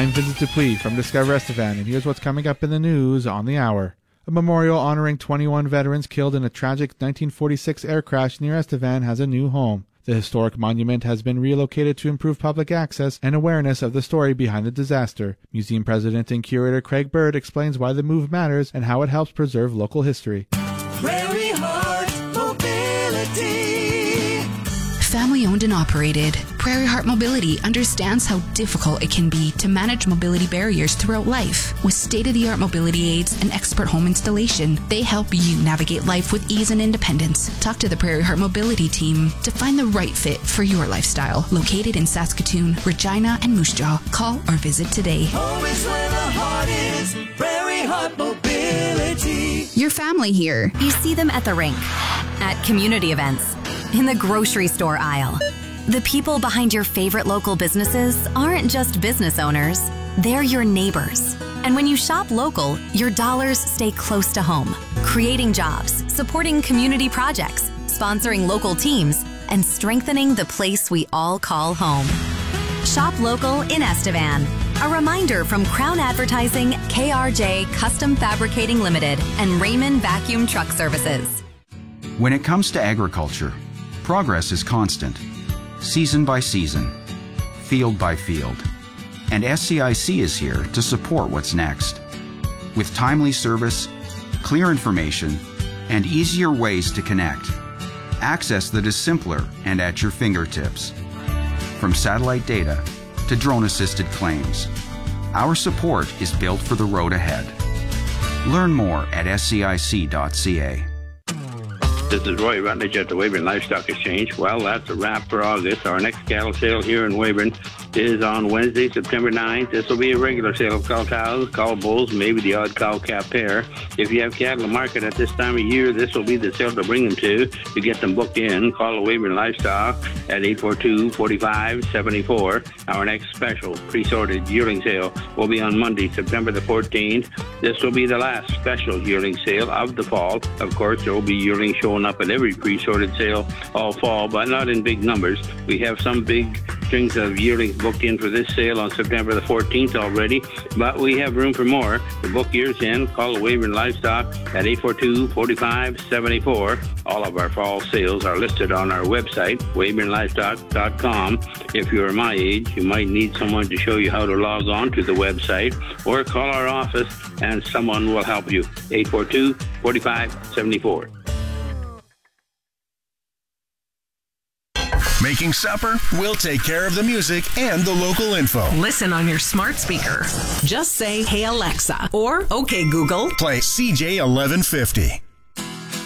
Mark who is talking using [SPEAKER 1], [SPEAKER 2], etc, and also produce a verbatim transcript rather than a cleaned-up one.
[SPEAKER 1] I'm Vincent Dupuis from Discover Estevan, and here's what's coming up in the news on the hour. A memorial honoring twenty-one veterans killed in a tragic nineteen forty-six air crash near Estevan has a new home. The historic monument has been relocated to improve public access and awareness of the story behind the disaster. Museum president and curator Craig Bird explains why the move matters and how it helps preserve local history.
[SPEAKER 2] Prairie Heart Mobility.
[SPEAKER 3] Family owned and operated, Prairie Heart Mobility understands how difficult it can be to manage mobility barriers throughout life. With state-of-the-art mobility aids and expert home installation, they help you navigate life with ease and independence. Talk to the Prairie Heart Mobility team to find the right fit for your lifestyle. Located in Saskatoon, Regina, and Moose Jaw. Call or visit today.
[SPEAKER 2] Home is where the heart is. Prairie Heart Mobility.
[SPEAKER 3] Your family here.
[SPEAKER 4] You see them at the rink, at community events, in the grocery store aisle. The people behind your favorite local businesses aren't just business owners, they're your neighbors. And when you shop local, your dollars stay close to home, creating jobs, supporting community projects, sponsoring local teams, and strengthening the place we all call home. Shop local in Estevan. A reminder from Crown Advertising, K R J Custom Fabricating Limited, and Raymond Vacuum Truck Services.
[SPEAKER 5] When it comes to agriculture, progress is constant, season by season, field by field, and S C I C is here to support what's next. With timely service, clear information, and easier ways to connect, access that is simpler and at your fingertips. From satellite data to drone-assisted claims, our support is built for the road ahead. Learn more at S C I C dot C A.
[SPEAKER 6] This is Roy Rutledge at the Weyburn Livestock Exchange. Well, that's a wrap for August. Our next cattle sale here in Weyburn is on Wednesday, September ninth. This will be a regular sale of cow cows, cow bulls, maybe the odd cow-calf pair. If you have cattle to market at this time of year, this will be the sale to bring them to. To get them booked in, call the Weyburn Livestock at eight four two, four five seven four. Our next special pre-sorted yearling sale will be on Monday, September the fourteenth. This will be the last special yearling sale of the fall. Of course, there will be yearlings showing up at every pre-sorted sale all fall, but not in big numbers. We have some big strings of yearlings booked in for this sale on September the fourteenth already, but we have room for more. To book yours in, call the Weyburn Livestock at eight four two, four five seven four. All of our fall sales are listed on our website, weyburn livestock dot com. If you're my age, you might need someone to show you how to log on to the website, or call our office and someone will help you. eight four two, four five seven four.
[SPEAKER 7] Making supper? We'll take care of the music and the local info.
[SPEAKER 8] Listen on your smart speaker. Just say, "Hey Alexa," or "Okay Google."
[SPEAKER 7] Play C J eleven fifty.